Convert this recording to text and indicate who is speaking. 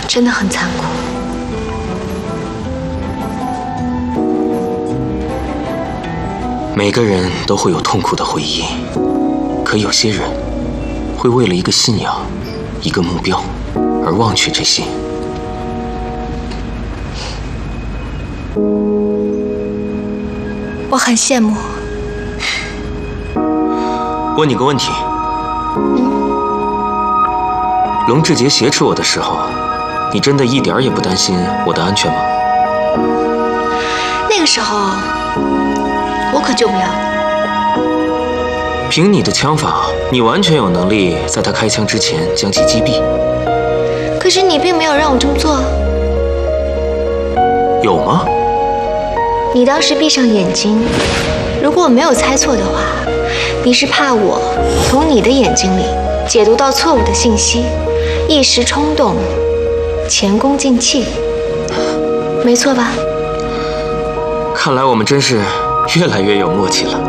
Speaker 1: 真的很残酷。
Speaker 2: 每个人都会有痛苦的回忆，可有些人会为了一个信仰、一个目标而忘却这些。
Speaker 1: 我很羡慕。
Speaker 2: 问你个问题，龙志杰挟持我的时候，你真的一点也不担心我的安全吗？
Speaker 1: 那个时候，我可救不了你。
Speaker 2: 凭你的枪法，你完全有能力在他开枪之前将其击毙。
Speaker 1: 可是你并没有让我这么做。
Speaker 2: 有吗？
Speaker 1: 你当时闭上眼睛，如果我没有猜错的话，你是怕我从你的眼睛里解读到错误的信息，一时冲动，前功尽弃，没错吧？
Speaker 2: 看来我们真是越来越有默契了。